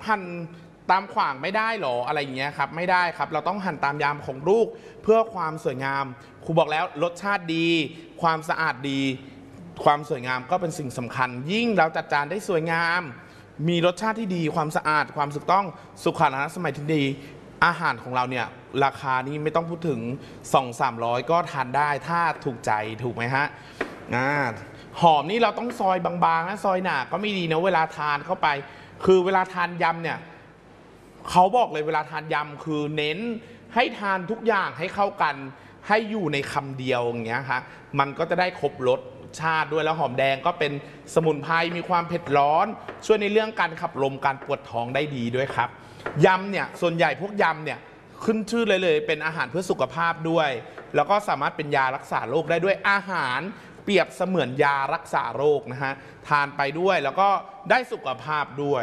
หั่นตามขวางไม่ได้หรออะไรอย่างเงี้ยครับไม่ได้ครับเราต้องหั่นตามยามของลูกเพื่อความสวยงามครูบอกแล้วรสชาติดีความสะอาดดีความสวยงามก็เป็นสิ่งสำคัญยิ่งเราจัดจานได้สวยงามมีรสชาติที่ดีความสะอาดความถูกต้องสุขอนามัยสมัยที่ดีอาหารของเราเนี่ยราคานี้ไม่ต้องพูดถึง 200-300 ก็ทานได้ถ้าถูกใจถูกไหมฮะหอมนี่เราต้องซอยบางๆนะซอยหนาก็ไม่ดีนะเวลาทานเข้าไปคือเวลาทานยำเนี่ยเขาบอกเลยเวลาทานยำคือเน้นให้ทานทุกอย่างให้เข้ากันให้อยู่ในคำเดียวอย่างเงี้ยค่ะมันก็จะได้ครบรสชาติด้วยแล้วหอมแดงก็เป็นสมุนไพรมีความเผ็ดร้อนช่วยในเรื่องการขับลมการปวดท้องได้ดีด้วยครับยำเนี่ยส่วนใหญ่พวกยำเนี่ยขึ้นชื่อเลยเป็นอาหารเพื่อสุขภาพด้วยแล้วก็สามารถเป็นยารักษาโรคได้ด้วยอาหารเปรียบเสมือนยารักษาโรคนะฮะทานไปด้วยแล้วก็ได้สุขภาพด้วย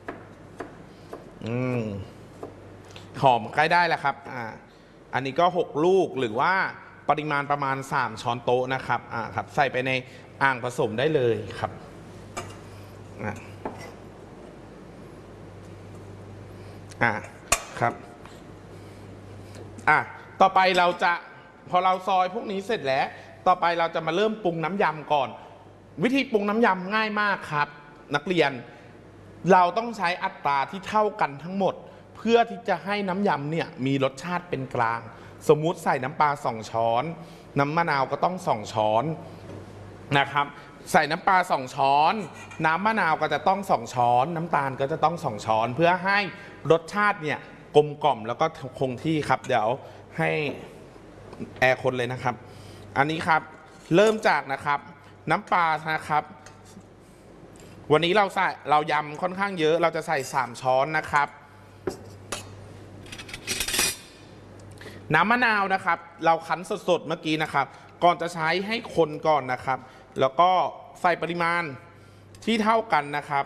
หอมใกล้ได้แล้วครับอันนี้ก็6ลูกหรือว่าปริมาณประมาณ3ช้อนโต๊ะนะครับครับใส่ไปในอ่างผสมได้เลยครับครับต่อไปเราจะพอเราซอยพวกนี้เสร็จแล้วต่อไปเราจะมาเริ่มปรุงน้ำยำก่อนวิธีปรุงน้ำยำง่ายมากครับนักเรียนเราต้องใช้อัตราที่เท่ากันทั้งหมดเพื่อที่จะให้น้ำยำเนี่ยมีรสชาติเป็นกลางสมมุติใส่น้ำปลา2ช้อนน้ำมะนาวก็ต้อง2ช้อนนะครับใส่น้ำปลา2ช้อนน้ำมะนาวก็จะต้อง2ช้อนน้ำตาลก็จะต้อง2ช้อนเพื่อให้รสชาติเนี่ยกลมกล่อมแล้วก็คงที่ครับเดี๋ยวให้แอร์คนเลยนะครับอันนี้ครับเริ่มจากนะครับน้ำปลานะครับวันนี้เรายำค่อนข้างเยอะเราจะใส่3ช้อนนะครับน้ำมะนาวนะครับเราคั้นสดๆเมื่อกี้นะครับก่อนจะใช้ให้คนก่อนนะครับแล้วก็ใส่ปริมาณที่เท่ากันนะครับ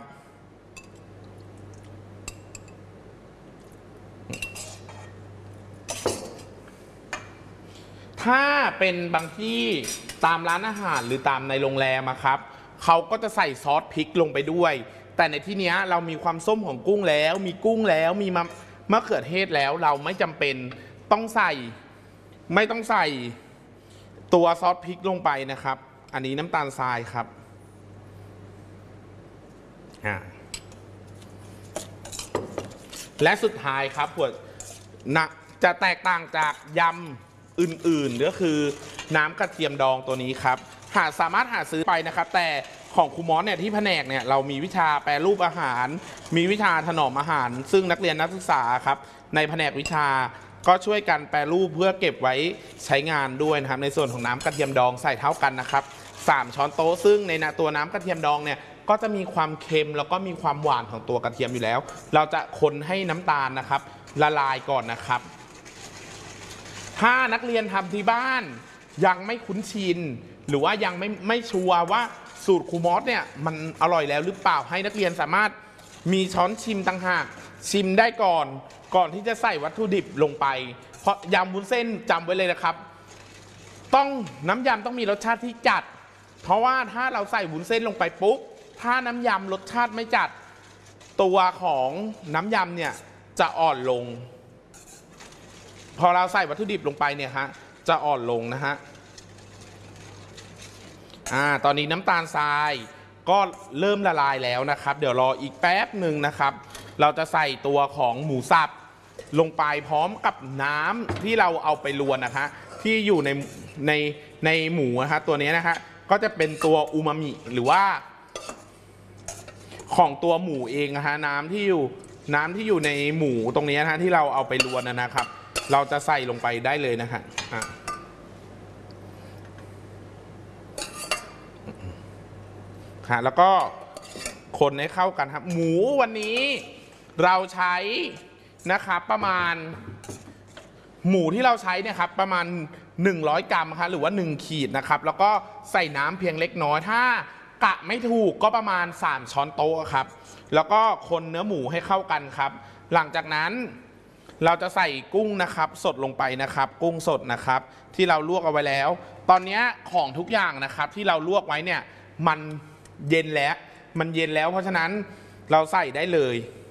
ถ้าเป็นบางที่ตามร้านอาหารหรือตามในโรงแรมครับเขาก็จะใส่ซอสพริกลงไปด้วยแต่ในที่นี้เรามีความส้มของกุ้งแล้วมีกุ้งแล้วมีมะเขือเทศแล้วเราไม่จำเป็นไม่ต้องใส่ตัวซอสพริกลงไปนะครับอันนี้น้ำตาลทรายครับและสุดท้ายครับพวกจะแตกต่างจากยำอื่นๆก็คือน้ำกระเทียมดองตัวนี้ครับสามารถหาซื้อไปนะครับแต่ของครูมอสเนี่ยที่แผนกเนี่ยเรามีวิชาแปรรูปอาหารมีวิชาถนอมอาหารซึ่งนักเรียนนักศึกษาครับในแผนกวิชาก็ช่วยกันแปรรูปเพื่อเก็บไว้ใช้งานด้วยนะครับในส่วนของน้ำกระเทียมดองใส่เท่ากันนะครับ3ช้อนโต๊ะซึ่งในตัวน้ำกระเทียมดองเนี่ยก็จะมีความเค็มแล้วก็มีความหวานของตัวกระเทียมอยู่แล้วเราจะคนให้น้ำตาลนะครับละลายก่อนนะครับถ้านักเรียนทำที่บ้านยังไม่คุ้นชินหรือว่ายังไม่ชัวร์ว่าสูตรครูมอสเนี่ยมันอร่อยแล้วหรือเปล่าให้นักเรียนสามารถมีช้อนชิมต่างหากชิมได้ก่อนที่จะใส่วัตถุดิบลงไปเพราะยำวุ้นเส้นจำไว้เลยนะครับน้ำยำต้องมีรสชาติที่จัดเพราะว่าถ้าเราใส่วุ้นเส้นลงไปปุ๊บถ้าน้ำยำรสชาติไม่จัดตัวของน้ำยำเนี่ยจะอ่อนลงพอเราใส่วัตถุดิบลงไปเนี่ยฮะจะอ่อนลงนะฮะตอนนี้น้ำตาลทรายก็เริ่มละลายแล้วนะครับเดี๋ยวรออีกแป๊บหนึ่งนะครับเราจะใส่ตัวของหมูสับลงไปพร้อมกับน้ำที่เราเอาไปรวนนะคะที่อยู่ในหมูนะฮะตัวนี้นะฮะก็จะเป็นตัวอูมามิหรือว่าของตัวหมูเองนะฮะน้ำที่อยู่ในหมูตรงนี้นะฮะที่เราเอาไปรวนนะครับเราจะใส่ลงไปได้เลยนะฮะแล้วก็คนให้เข้ากันครับหมูวันนี้เราใช้นะครับประมาณหมูที่เราใช้เนี่ยครับประมาณ100 กรัมครับหรือว่า1ขีดนะครับแล้วก็ใส่น้ำเพียงเล็กน้อยถ้ากะไม่ถูกก็ประมาณ3ช้อนโต๊ะครับแล้วก็คนเนื้อหมูให้เข้ากันครับหลังจากนั้นเราจะใส่กุ้งนะครับสดลงไปนะครับกุ้งสดนะครับที่เราลวกเอาไว้แล้วตอนนี้ของทุกอย่างนะครับที่เราลวกไว้เนี่ยมันเย็นแล้วเพราะฉะนั้นเราใส่ได้เลย